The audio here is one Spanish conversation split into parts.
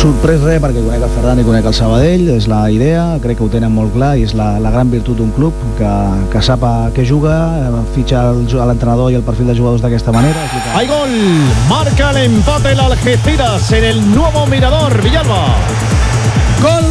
Sorprès res, perquè conec el Ferran i conec el Sabadell, és la idea, crec que ho tenen molt clar i és la gran virtut d'un club que sap a què juga, fitxa a l'entrenador i el perfil de jugadors d'aquesta manera. ¡Hay gol! Marca el empate el Algeciras en el nuevo Mirador, Villalba. Gol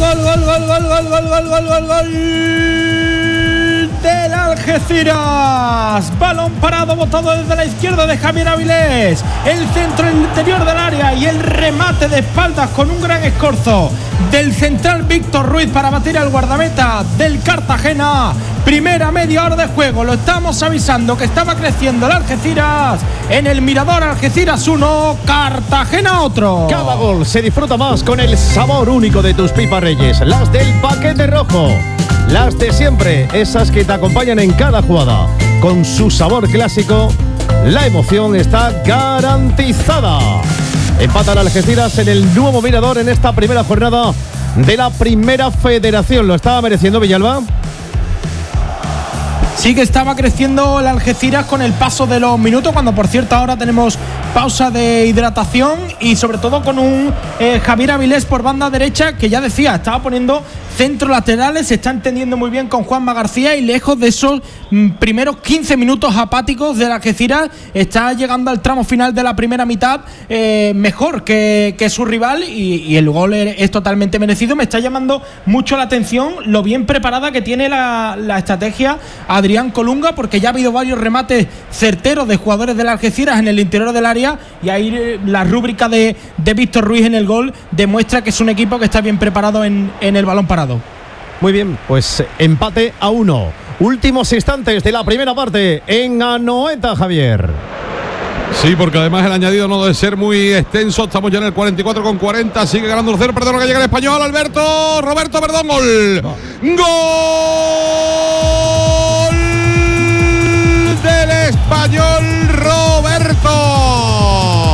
del Algeciras. Balón parado, botado desde la izquierda de Javier Avilés. El centro en el interior del área y el remate de espaldas con un gran escorzo del central Víctor Ruiz para batir al guardameta del Cartagena. Primera media hora de juego, lo estamos avisando que estaba creciendo el Algeciras. En el Mirador, Algeciras 1, Cartagena otro. Cada gol se disfruta más con el sabor único de tus pipas Reyes, las del paquete rojo. Las de siempre, esas que te acompañan en cada jugada. Con su sabor clásico, la emoción está garantizada. Empata el Algeciras en el nuevo Mirador en esta primera jornada de la Primera Federación. ¿Lo estaba mereciendo, Villalba? Sí que estaba creciendo el Algeciras con el paso de los minutos, cuando por cierto ahora tenemos pausa de hidratación y sobre todo con un Javier Avilés por banda derecha que ya decía, estaba poniendo centros laterales, se está entendiendo muy bien con Juanma García y lejos de esos primeros 15 minutos apáticos de Algeciras está llegando al tramo final de la primera mitad mejor que su rival y el gol es totalmente merecido. Me está llamando mucho la atención lo bien preparada que tiene la estrategia Adrián Colunga, porque ya ha habido varios remates certeros de jugadores del Algeciras en el interior del área y ahí la rúbrica de Víctor Ruiz en el gol demuestra que es un equipo que está bien preparado en el balón parado. Muy bien, pues empate a 1. Últimos instantes de la primera parte en Anoeta, Javier. Sí, porque además el añadido no debe ser muy extenso. Estamos ya en el 44,40. Sigue ganando el 0. Perdón, que llega el español. Roberto, perdón. Gol. No. Gol del español Roberto.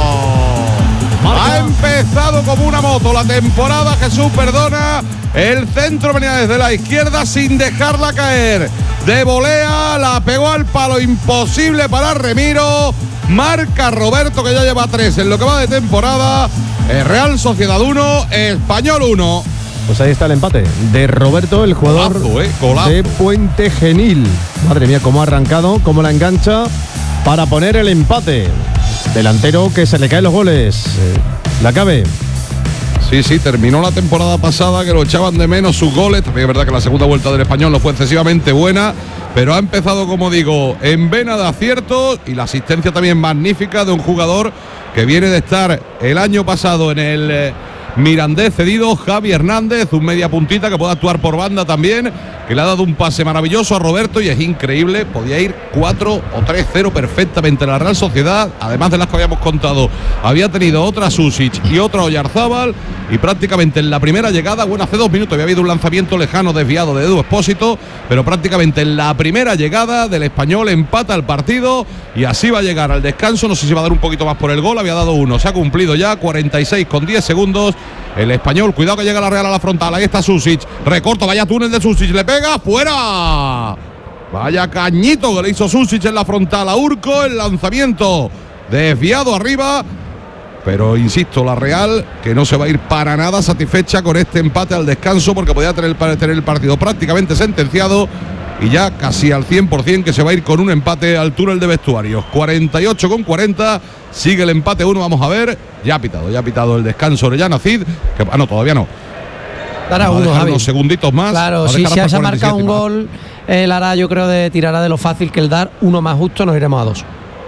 Ha empezado como una moto la temporada. Jesús perdona. El centro venía desde la izquierda sin dejarla caer. De volea, la pegó al palo, imposible para Remiro. Marca Roberto, que ya lleva 3 en lo que va de temporada. Real Sociedad 1, Español 1. Pues ahí está el empate de Roberto, el jugador golazo. de Puente Genil. Madre mía, cómo ha arrancado, cómo la engancha para poner el empate. Delantero que se le caen los goles. La cabe. Sí, terminó la temporada pasada que lo echaban de menos sus goles. También es verdad que la segunda vuelta del español no fue excesivamente buena, pero ha empezado, como digo, en vena de aciertos y la asistencia también magnífica de un jugador que viene de estar el año pasado en el Mirandés cedido, Javi Hernández, un media puntita que puede actuar por banda también, que le ha dado un pase maravilloso a Roberto y es increíble, podía ir 4 o 3-0 perfectamente la Real Sociedad, además de las que habíamos contado, había tenido otra Susic y otra Oyarzábal y prácticamente en la primera llegada, bueno, hace 2 minutos había habido un lanzamiento lejano desviado de Edu Expósito, pero prácticamente en la primera llegada del español empata el partido y así va a llegar al descanso. No sé si va a dar un poquito más por el gol, había dado 1, se ha cumplido ya, 46 con 10 segundos. El español, cuidado que llega la Real a la frontal. Ahí está Susic, recorta, vaya túnel de Susic, le pega, fuera. Vaya cañito que le hizo Susic en la frontal a Urco. El lanzamiento desviado arriba. Pero insisto, la Real que no se va a ir para nada satisfecha con este empate al descanso, porque podía tener el partido prácticamente sentenciado y ya casi al 100% que se va a ir con un empate al túnel de vestuarios. 48,40, sigue el empate 1, vamos a ver. Ya ha pitado el descanso Orellana Cid, que no, todavía no. Dará uno, Javi. Unos segunditos más. Claro, si se ha marcado un gol, él hará, yo creo, tirará de lo fácil que el dar uno más justo, nos iremos a 2.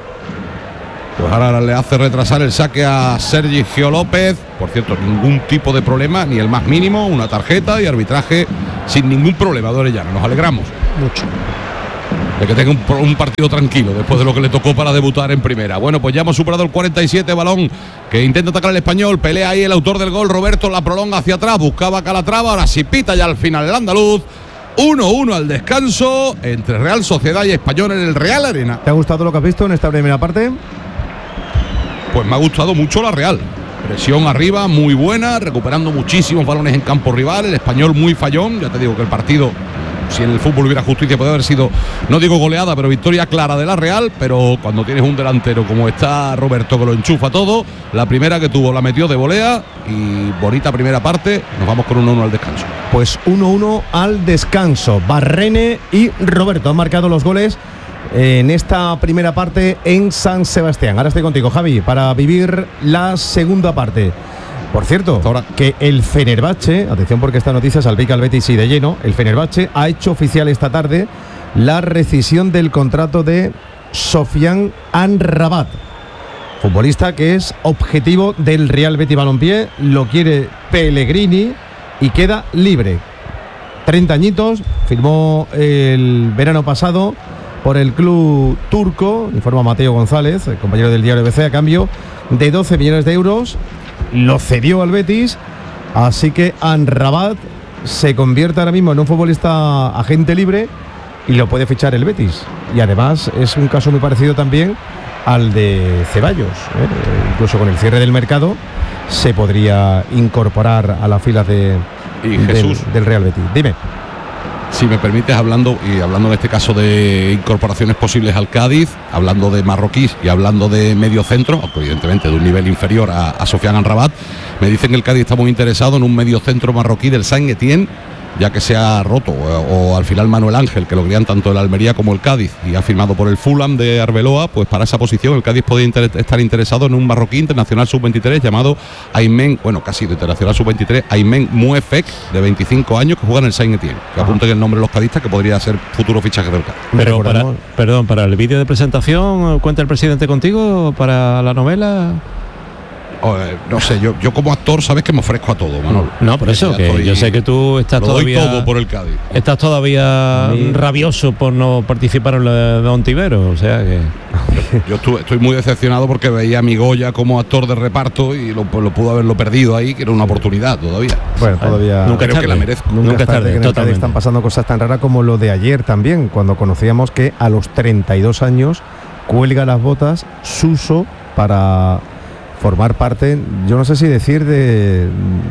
Pues ahora le hace retrasar el saque a Sergio López. Por cierto, ningún tipo de problema, ni el más mínimo, una tarjeta y arbitraje sin ningún problema de Orellana. Nos alegramos mucho de que tenga un partido tranquilo después de lo que le tocó para debutar en primera. Bueno, pues ya hemos superado el 47, balón que intenta atacar el español, pelea ahí el autor del gol, Roberto, la prolonga hacia atrás, buscaba Calatrava, ahora sí pita ya al final el andaluz. 1-1 al descanso entre Real Sociedad y Español en el Real Arena. ¿Te ha gustado lo que has visto en esta primera parte? Pues me ha gustado mucho la Real. Presión arriba, muy buena, recuperando muchísimos balones en campo rival. El español muy fallón. Ya te digo que el partido si en el fútbol hubiera justicia, puede haber sido, no digo goleada, pero victoria clara de la Real. Pero cuando tienes un delantero como está Roberto, que lo enchufa todo, la primera que tuvo la metió de volea y bonita primera parte. Nos vamos con 1-1 al descanso. Pues 1-1 al descanso. Barrene y Roberto han marcado los goles en esta primera parte en San Sebastián. Ahora estoy contigo, Javi, para vivir la segunda parte. Por cierto, ahora que el Fenerbahce, atención porque esta noticia salpica al Betis y de lleno, el Fenerbahce ha hecho oficial esta tarde la rescisión del contrato de Sofiane Amrabat, futbolista que es objetivo del Real Betis Balompié, lo quiere Pellegrini y queda libre. 30 añitos, firmó el verano pasado por el club turco, informa Mateo González, el compañero del diario ABC, a cambio de 12 millones de euros. Lo cedió al Betis, así que Amrabat se convierte ahora mismo en un futbolista agente libre y lo puede fichar el Betis. Y además es un caso muy parecido también al de Ceballos, incluso con el cierre del mercado se podría incorporar a las filas del Real Betis. Dime. Si me permites, hablando en este caso de incorporaciones posibles al Cádiz, hablando de marroquíes y hablando de medio centro, aunque evidentemente de un nivel inferior a Sofiane Amrabat, me dicen que el Cádiz está muy interesado en un medio centro marroquí del Saint-Étienne, ya que se ha roto, o al final Manuel Ángel, que lo querían tanto el Almería como el Cádiz, y ha firmado por el Fulham de Arbeloa. Pues para esa posición el Cádiz puede estar interesado en un marroquí internacional sub-23 llamado Aymen, casi de internacional sub-23, Aymen Mouefek, de 25 años, que juega en el Saint-Étienne. Que apunten el nombre de los cadistas, que podría ser futuro fichaje del Cádiz. Pero para el vídeo de presentación, ¿cuenta el presidente contigo para la novela? No sé, yo como actor sabes que me ofrezco a todo, Manolo. No, por eso, que yo sé que tú estás todavía... todo por el Cádiz. Estás todavía rabioso por no participar en la de Ontivero, o sea que... Yo estoy muy decepcionado porque veía a mi Goya como actor de reparto y lo pudo haberlo perdido ahí, que era una oportunidad todavía. Bueno, todavía... Nunca creo que la merezco. Nunca es tarde, que en el están pasando cosas tan raras como lo de ayer también, cuando conocíamos que a los 32 años cuelga las botas Suso para... formar parte, yo no sé si decir de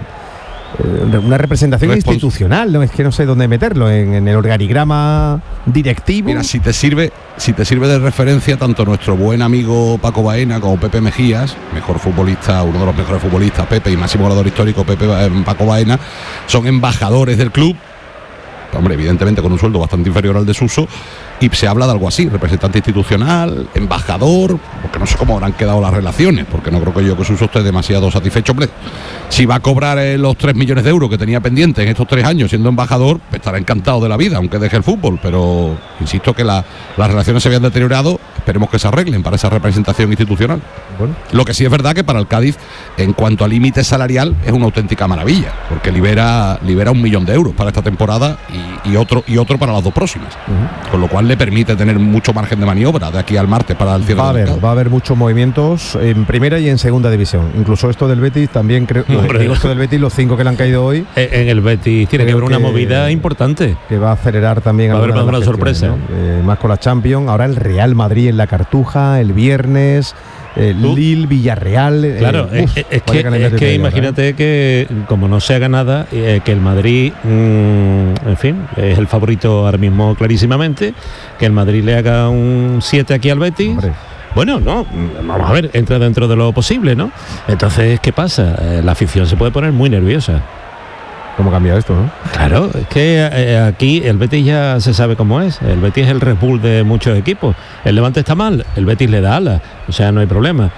una representación institucional, no es que no sé dónde meterlo, en el organigrama directivo. Mira, si te sirve de referencia, tanto nuestro buen amigo Paco Baena como Pepe Mejías, mejor futbolista, uno de los mejores futbolistas, Pepe, y máximo goleador histórico, Paco Baena, son embajadores del club. Hombre, evidentemente con un sueldo bastante inferior al de Suso, y se habla de algo así, representante institucional, embajador, porque no sé cómo habrán quedado las relaciones, porque no creo que Suso esté demasiado satisfecho. Hombre, si va a cobrar los 3 millones de euros que tenía pendiente en estos 3 años siendo embajador, pues estará encantado de la vida, aunque deje el fútbol, pero insisto que las relaciones se habían deteriorado, esperemos que se arreglen para esa representación institucional. Bueno. Lo que sí es verdad que para el Cádiz, en cuanto a límite salarial, es una auténtica maravilla, porque libera 1 millón de euros para esta temporada y otro para las 2 próximas, con lo cual le permite tener mucho margen de maniobra de aquí al martes para el cierre del mercado. Va a haber muchos movimientos en primera y en segunda división, incluso esto del Betis también creo. Digo esto del Betis, los 5 que le han caído hoy. En el Betis tiene que haber una movida importante que va a acelerar también. Va a haber una sorpresa, ¿no? Más con la Champions. Ahora el Real Madrid en la Cartuja el viernes. Lille, Villarreal. Claro, es que imagínate que como no se haga nada, que el Madrid, en fin, es el favorito ahora mismo clarísimamente, que el Madrid le haga un 7 aquí al Betis. Hombre. Bueno, no, vamos a ver, entra dentro de lo posible, ¿no? Entonces, ¿qué pasa? La afición se puede poner muy nerviosa. ¿Cómo cambia esto, no? Claro, es que aquí el Betis ya se sabe cómo es. El Betis es el Red Bull de muchos equipos. El Levante está mal, el Betis le da alas, o sea, no hay problema.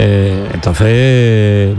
Entonces,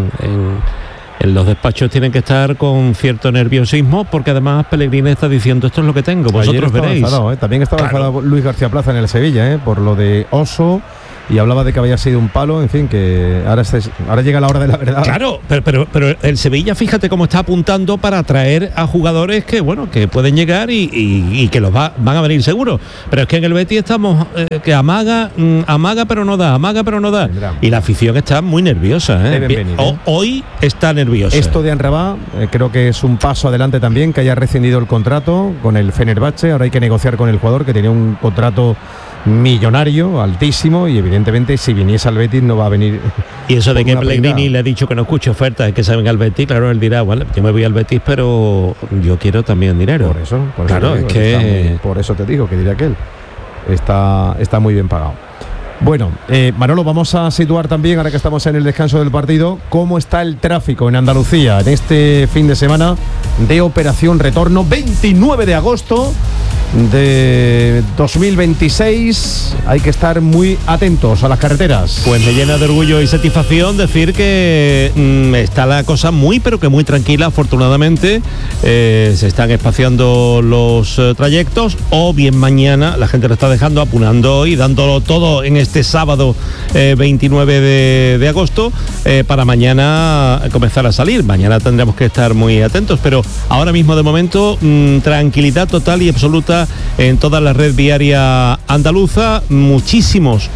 en los despachos tienen que estar con cierto nerviosismo, porque además Pellegrini está diciendo esto es lo que tengo, vosotros veréis. También estaba enfadado Luis García Plaza en el Sevilla, por lo de Oso. Y hablaba de que había sido un palo, en fin, que ahora llega la hora de la verdad. Claro, pero el Sevilla, fíjate cómo está apuntando para atraer a jugadores que pueden llegar y que los van a venir seguro. Pero es que en el Betis estamos que amaga pero no da, y la afición está muy nerviosa. Hoy está nerviosa. Esto de Amrabat creo que es un paso adelante también, que haya rescindido el contrato con el Fenerbahce. Ahora hay que negociar con el jugador, que tenía un contrato millonario, altísimo, y evidentemente si viniese al Betis no va a venir. Y eso de que Pellegrini le ha dicho que no escuche ofertas, es que saben al Betis, claro, él dirá, bueno, yo me voy al Betis, pero yo quiero también dinero. Por eso claro, digo, es que por eso te digo que diría que él está muy bien pagado. Bueno, Manolo, vamos a situar también, ahora que estamos en el descanso del partido, cómo está el tráfico en Andalucía en este fin de semana de Operación Retorno, 29 de agosto de 2026. Hay que estar muy atentos a las carreteras. Pues me llena de orgullo y satisfacción decir que está la cosa muy, pero que muy tranquila, afortunadamente. Se están espaciando los trayectos, o bien mañana la gente lo está dejando, apunando y dándolo todo en este sábado 29 de agosto para mañana comenzar a salir. Mañana tendremos que estar muy atentos, pero ahora mismo de momento tranquilidad total y absoluta en toda la red viaria andaluza. Muchísimos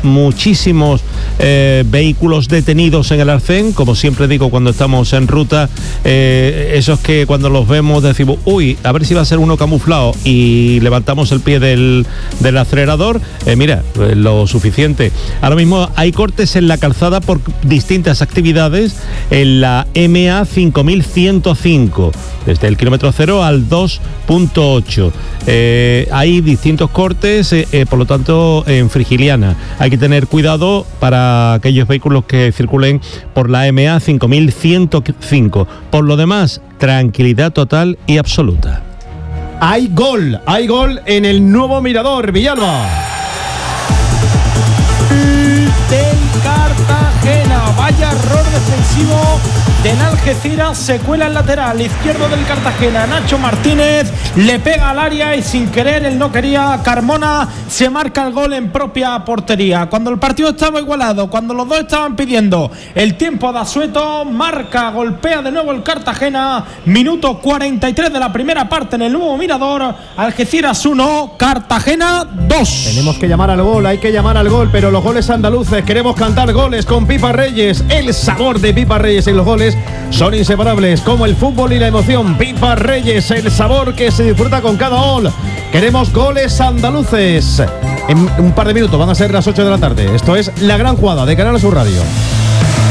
vehículos detenidos en el arcén, como siempre digo cuando estamos en ruta, esos que cuando los vemos decimos, uy, a ver si va a ser uno camuflado, y levantamos el pie del acelerador. Mira, lo suficiente. Ahora mismo hay cortes en la calzada por distintas actividades en la MA 5105, desde el kilómetro 0 al 2.8. Hay distintos cortes, por lo tanto, en Frigiliana. Hay que tener cuidado para aquellos vehículos que circulen por la MA 5105. Por lo demás, tranquilidad total y absoluta. Hay gol en el nuevo Mirador, Villalba. Del Cartagena, vaya error defensivo del Algeciras, se cuela el lateral izquierdo del Cartagena, Nacho Martínez, le pega al área y sin querer, él no quería, Carmona se marca el gol en propia portería. Cuando el partido estaba igualado, cuando los dos estaban pidiendo el tiempo de asueto, marca, golpea de nuevo el Cartagena, minuto 43 de la primera parte en el nuevo Mirador. Algeciras 1, Cartagena 2. Tenemos que llamar al gol, hay que llamar al gol, pero los goles andaluces, queremos cantar goles con Pipa Reyes. El sabor de Pipa Reyes en los goles son inseparables, como el fútbol y la emoción. Pipa Reyes, el sabor que se disfruta con cada gol. Queremos goles andaluces. En un par de minutos van a ser las 8 de la tarde. Esto es La Gran Jugada de Canal Sur Radio.